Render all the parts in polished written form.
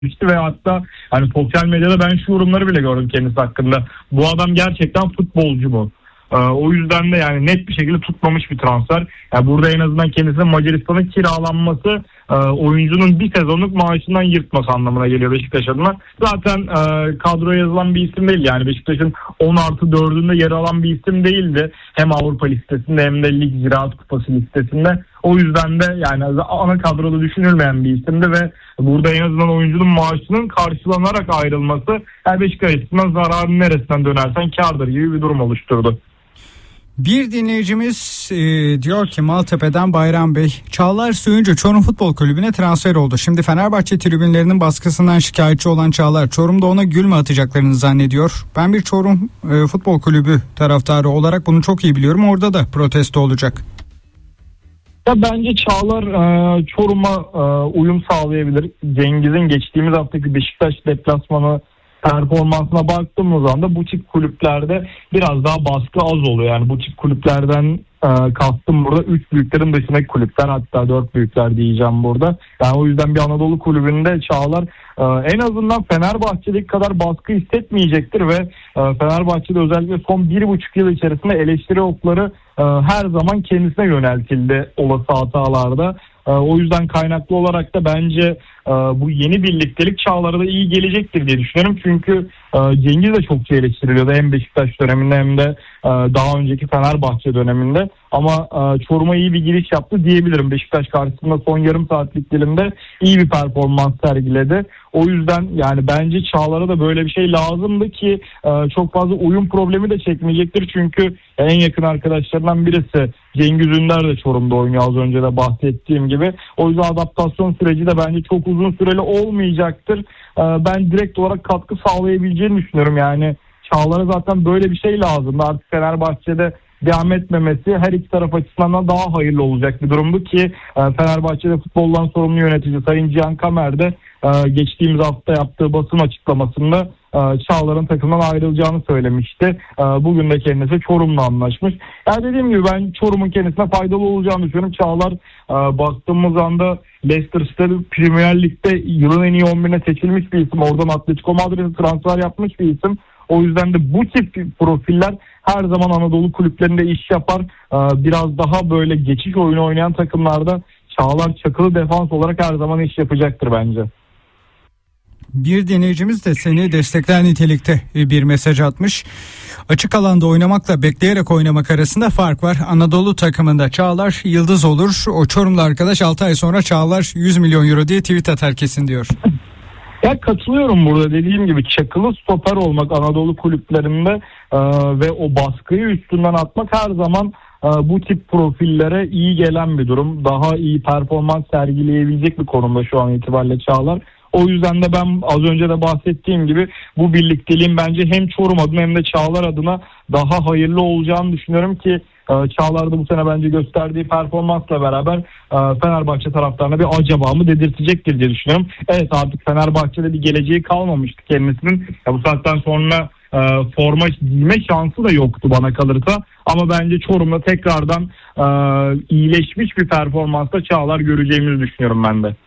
ve hatta hani sosyal medyada ben şu yorumları bile gördüm kendisi hakkında. Bu adam gerçekten futbolcu mu? O yüzden de yani net bir şekilde tutmamış bir transfer. Yani burada en azından kendisine Macaristan'a kiralanması oyuncunun bir sezonluk maaşından yırtması anlamına geliyor Beşiktaş adına. Zaten kadroya yazılan bir isim değil, yani Beşiktaş'ın 10+4'ünde yer alan bir isim değildi. Hem Avrupa listesinde hem de Lig Ziraat Kupası listesinde. O yüzden de yani ana kadroda düşünülmeyen bir isimdi ve burada en azından oyuncunun maaşının karşılanarak ayrılması yani Beşiktaş açısından zararın neresinden dönersen kârdır gibi bir durum oluşturdu. Bir dinleyicimiz diyor ki Maltepe'den Bayram Bey, Çağlar Söyüncü Çorum Futbol Kulübü'ne transfer oldu. Şimdi Fenerbahçe tribünlerinin baskısından şikayetçi olan Çağlar, Çorum'da ona gül mü atacaklarını zannediyor. Ben bir Çorum Futbol Kulübü taraftarı olarak bunu çok iyi biliyorum. Orada da protesto olacak. Ya bence Çağlar Çorum'a uyum sağlayabilir. Cengiz'in geçtiğimiz haftaki Beşiktaş deplasmanı performansına baktığımız anda bu tip kulüplerde biraz daha baskı az oluyor. Yani bu tip kulüplerden kastım burada 3 büyüklerin dışındaki kulüpler, hatta 4 büyükler diyeceğim burada. Yani o yüzden bir Anadolu kulübünde Çağlar en azından Fenerbahçe'deki kadar baskı hissetmeyecektir ve Fenerbahçe'de özellikle son 1,5 yıl içerisinde eleştiri okları her zaman kendisine yöneltildi olası hatalarda. O yüzden kaynaklı olarak da bence bu yeni birliktelik Çağlar'a da iyi gelecektir diye düşünüyorum. Çünkü Cengiz de çokça eleştiriliyordu hem Beşiktaş döneminde hem de daha önceki Fenerbahçe döneminde. Ama Çorum'a iyi bir giriş yaptı diyebilirim. Beşiktaş karşısında son yarım saatlik dilimde iyi bir performans sergiledi. O yüzden yani bence Çağlar'a da böyle bir şey lazımdı ki çok fazla uyum problemi de çekmeyecektir. Çünkü en yakın arkadaşlarından birisi Cengiz Ünder de Çorum'da oynuyor, az önce de bahsettiğim gibi. O yüzden adaptasyon süreci de bence çok uzun süreli olmayacaktır. Ben direkt olarak katkı sağlayabileceğini düşünüyorum. Yani Çağlar'a zaten böyle bir şey lazım. Artık Fenerbahçe'de devam etmemesi her iki taraf açısından daha hayırlı olacak bir durumdu ki Fenerbahçe'de futboldan sorumlu yönetici Sayın Cihan Kamer de geçtiğimiz hafta yaptığı basın açıklamasında Çağlar'ın takımdan ayrılacağını söylemişti. Bugün de kendisi Çorum'la anlaşmış. Yani dediğim gibi ben Çorum'un kendisine faydalı olacağını düşünüyorum. Çağlar baktığımız anda Leicester City Premier Lig'de yılın en iyi 11'ine seçilmiş bir isim. Oradan Atletico Madrid'e transfer yapmış bir isim. O yüzden de bu tip profiller her zaman Anadolu kulüplerinde iş yapar. Biraz daha böyle geçiş oyunu oynayan takımlarda Çağlar çakılı defans olarak her zaman iş yapacaktır bence. Bir dinleyicimiz de seni destekler nitelikte bir mesaj atmış. Açık alanda oynamakla bekleyerek oynamak arasında fark var. Anadolu takımında Çağlar yıldız olur. O Çorumlu arkadaş 6 ay sonra Çağlar 100 milyon euro diye tweet atar kesin diyor. Ya katılıyorum, burada dediğim gibi çakılı stoper olmak Anadolu kulüplerinde ve o baskıyı üstünden atmak her zaman bu tip profillere iyi gelen bir durum. Daha iyi performans sergileyebilecek bir konumda şu an itibariyle Çağlar. O yüzden de ben az önce de bahsettiğim gibi bu birlikteliğin bence hem Çorum adına hem de Çağlar adına daha hayırlı olacağını düşünüyorum ki Çağlar da bu sene bence gösterdiği performansla beraber Fenerbahçe taraftarına bir acaba mı dedirtecektir diye düşünüyorum. Evet, artık Fenerbahçe'de bir geleceği kalmamıştı kendisinin. Ya bu saatten sonra forma giyme şansı da yoktu bana kalırsa. Ama bence Çorum'da tekrardan iyileşmiş bir performansla Çağlar göreceğimizi düşünüyorum ben de.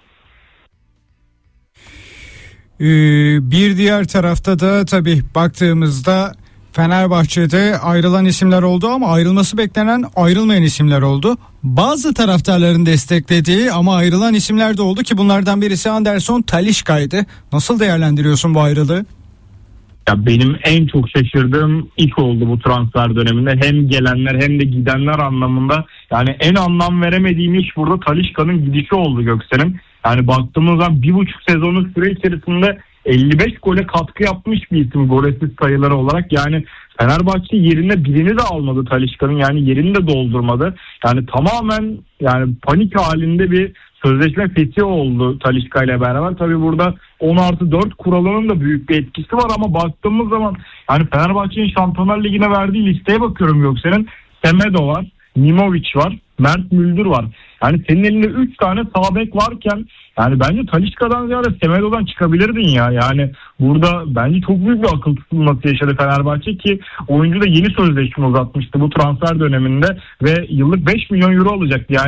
Bir diğer tarafta da tabii baktığımızda Fenerbahçe'de ayrılan isimler oldu ama ayrılması beklenen ayrılmayan isimler oldu. Bazı taraftarların desteklediği ama ayrılan isimler de oldu ki bunlardan birisi Anderson Talisca'ydı. Nasıl değerlendiriyorsun bu ayrılığı? Ya benim en çok şaşırdığım iş oldu bu transfer döneminde. Hem gelenler hem de gidenler anlamında. Yani en anlam veremediğim iş burada Talisca'nın gidişi oldu Göksel'in. Yani baktığımız zaman 1,5 sezonluk süre içerisinde 55 gole katkı yapmış bir isim gol asist sayıları olarak. Yani Fenerbahçe yerine birini de almadı Talisca'nın, yani yerini de doldurmadı. Yani tamamen yani panik halinde bir sözleşme fethi oldu Talisca ile beraber. Tabii burada 10+4 kuralının da büyük bir etkisi var ama baktığımız zaman yani Fenerbahçe'nin Şampiyonlar Ligi'ne verdiği listeye bakıyorum Göksel'in. Semedo var, Mimovic var, Mert Müldür var. Yani senin elinde 3 tane sağ bek varken yani bence Talisca'dan ziyade Semedo'dan çıkabilirdin ya. Yani burada bence çok büyük bir akıl tutulması yaşadı Fenerbahçe ki oyuncu da yeni sözleşme uzatmıştı bu transfer döneminde ve yıllık 5 milyon euro alacaktı. Yani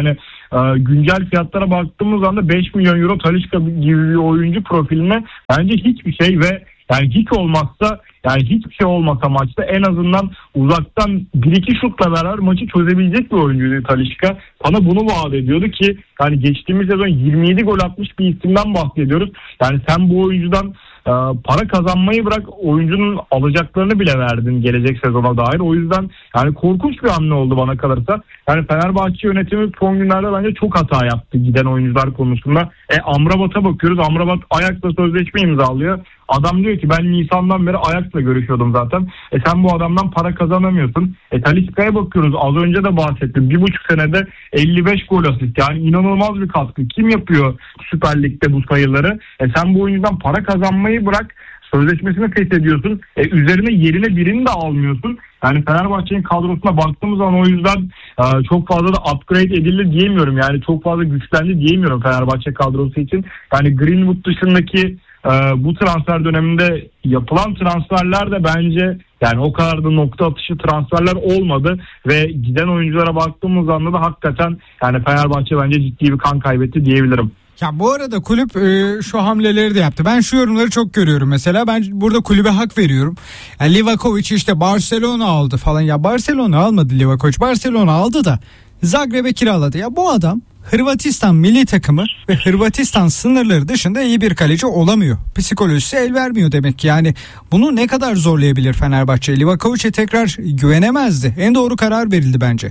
güncel fiyatlara baktığımız anda 5 milyon euro Talisca gibi bir oyuncu profiline bence hiçbir şey ve yani hiç olmazsa yani hiçbir şey olmasa maçta en azından uzaktan 1-2 şutla beraber maçı çözebilecek bir oyuncuydu Talisca. Sana bunu vaat ediyordu ki yani geçtiğimiz sezon 27 gol atmış bir isimden bahsediyoruz. Yani sen bu oyuncudan para kazanmayı bırak oyuncunun alacaklarını bile verdin gelecek sezona dair. O yüzden yani korkunç bir hamle oldu bana kalırsa. Yani Fenerbahçe yönetimi son günlerde bence çok hata yaptı giden oyuncular konusunda. Amrabat'a bakıyoruz. Amrabat Ajax'la sözleşme imzalıyor. Adam diyor ki ben Nisan'dan beri Ajax'la görüşüyordum zaten. Sen bu adamdan para kazanamıyorsun. Talisca'ya bakıyoruz. Az önce de bahsettim. 1,5 senede 55 gol asist. Yani inanılmaz bir katkı. Kim yapıyor Süper Lig'de bu sayıları? Sen bu oyuncudan para kazanmayı bırak. Sözleşmesini feshediyorsun. Üzerine yerine birini de almıyorsun. Yani Fenerbahçe'nin kadrosuna baktığımız zaman o yüzden çok fazla da upgrade edildi diyemiyorum. Yani çok fazla güçlendi diyemiyorum Fenerbahçe kadrosu için. Yani Greenwood dışındaki bu transfer döneminde yapılan transferler de bence yani o kadar da nokta atışı transferler olmadı ve giden oyunculara baktığımız anda da hakikaten yani Fenerbahçe bence ciddi bir kan kaybetti diyebilirim. Ya bu arada kulüp şu hamleleri de yaptı. Ben şu yorumları çok görüyorum mesela. Ben burada kulübe hak veriyorum. Yani Livakovic işte Barcelona aldı falan. Ya Barcelona almadı Livakovic. Barcelona aldı da Zagreb'e kiraladı. Ya bu adam Hırvatistan milli takımı ve Hırvatistan sınırları dışında iyi bir kaleci olamıyor. Psikolojisi el vermiyor demek ki. Yani bunu ne kadar zorlayabilir Fenerbahçe? Livakovic'e tekrar güvenemezdi. En doğru karar verildi bence.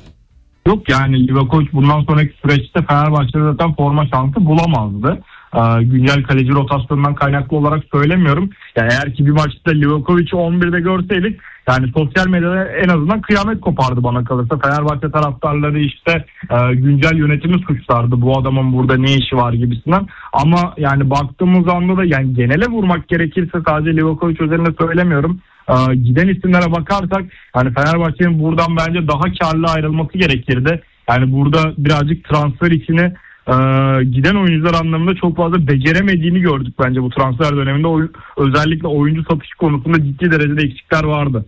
Yok yani Livakovic bundan sonraki süreçte Fenerbahçe'de zaten forma şansı bulamazdı. Güncel kaleci rotasyonundan kaynaklı olarak söylemiyorum. Yani eğer ki bir maçta Livakovic'i 11'de görseydik yani sosyal medyada en azından kıyamet kopardı bana kalırsa. Fenerbahçe taraftarları işte güncel yönetimi suçlardı. Bu adamın burada ne işi var gibisinden. Ama yani baktığımız anda da yani genele vurmak gerekirse sadece Livakovic özelinde söylemiyorum. Giden isimlere bakarsak yani Fenerbahçe'nin buradan bence daha karlı ayrılması gerekirdi. Yani burada birazcık transfer içini giden oyuncular anlamında çok fazla beceremediğini gördük bence bu transfer döneminde. Özellikle oyuncu satışı konusunda ciddi derecede eksikler vardı.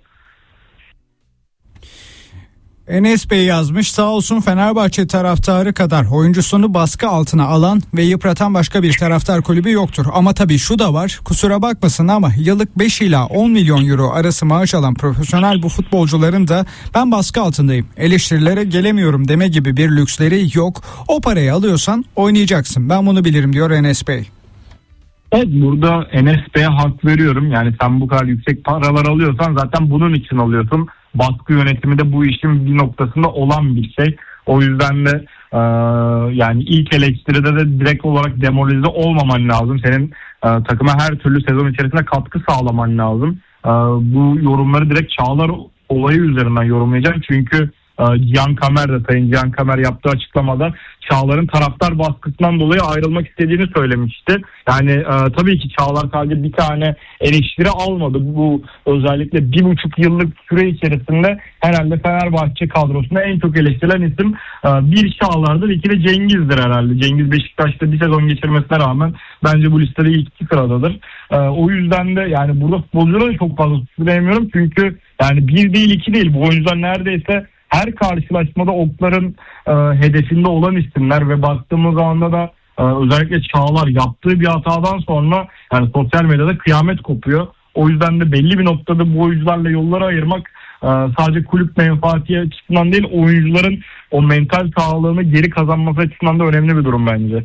Enes Bey yazmış, sağ olsun Fenerbahçe taraftarı kadar oyuncusunu baskı altına alan ve yıpratan başka bir taraftar kulübü yoktur. Ama tabii şu da var, kusura bakmasın ama yıllık 5 ila 10 milyon euro arası maaş alan profesyonel bu futbolcuların da ben baskı altındayım, eleştirilere gelemiyorum deme gibi bir lüksleri yok. O parayı alıyorsan oynayacaksın, ben bunu bilirim diyor Enes Bey. Evet, burada Enes Bey'e hak veriyorum. Yani sen bu kadar yüksek paralar alıyorsan zaten bunun için alıyorsun. Baskı yönetimi de bu işin bir noktasında olan bir şey. O yüzden de yani ilk eleştiride de direkt olarak demoralize olmaman lazım. Senin takıma her türlü sezon içerisinde katkı sağlaman lazım. Bu yorumları direkt Çağlar olayı üzerinden yorumlayacağım. Çünkü Cihan Kamer de Sayın Cihan Kamer yaptığı açıklamada Çağlar'ın taraftar baskısından dolayı ayrılmak istediğini söylemişti. Yani tabii ki Çağlar sadece bir tane eleştiri almadı. Bu özellikle 1,5 yıllık süre içerisinde herhalde Fenerbahçe kadrosunda en çok eleştirilen isim bir Çağlar'dır, iki de Cengiz'dir herhalde. Cengiz Beşiktaş'ta bir sezon geçirmesine rağmen bence bu listede ilk 2 sıradadır. O yüzden de yani burada futbolcuları da çok fazla suçlayamıyorum. Çünkü yani 1 değil 2 değil, bu oyuncular neredeyse her karşılaşmada okların hedefinde olan isimler ve baktığımız zaman da özellikle Çağlar yaptığı bir hatadan sonra yani sosyal medyada kıyamet kopuyor. O yüzden de belli bir noktada bu oyuncularla yolları ayırmak sadece kulüp menfaati açısından değil, oyuncuların o mental sağlığını geri kazanması açısından da önemli bir durum bence.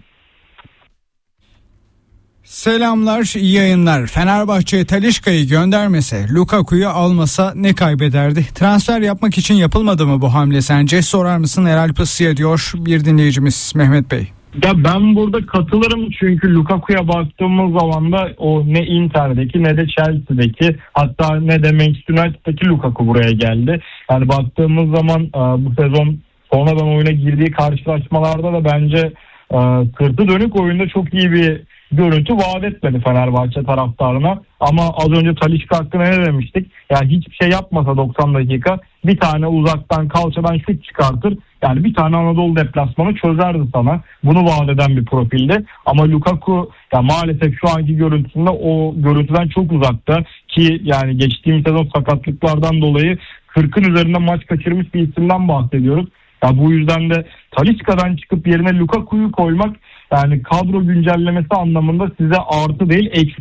Selamlar, iyi yayınlar. Fenerbahçe Talisca'yı göndermese, Lukaku'yu almasa ne kaybederdi? Transfer yapmak için yapılmadı mı bu hamle sence? Sorar mısın Erel Pısı'ya diyor bir dinleyicimiz Mehmet Bey. Ya ben burada katılırım çünkü Lukaku'ya baktığımız zaman da o ne Inter'deki ne de Chelsea'deki, hatta ne de Manchester United'daki Lukaku buraya geldi. Yani baktığımız zaman bu sezon sonradan oyuna girdiği karşılaşmalarda da bence sırtı dönük oyunda çok iyi bir görüntü vaat etmedi Fenerbahçe taraftarına. Ama az önce Talisca hakkında ne demiştik? Yani hiçbir şey yapmasa 90 dakika bir tane uzaktan kalçadan şut çıkartır. Yani bir tane Anadolu deplasmanı çözerdi sana. Bunu vaat eden bir profildi. Ama Lukaku ya maalesef şu anki görüntüsünde o görüntüden çok uzakta ki yani geçtiğimiz sezon sakatlıklardan dolayı 40'ın üzerinde maç kaçırmış bir isimden bahsediyoruz. Ya bu yüzden de Talisca'dan çıkıp yerine Lukaku'yu koymak yani kadro güncellemesi anlamında size artı değil eksi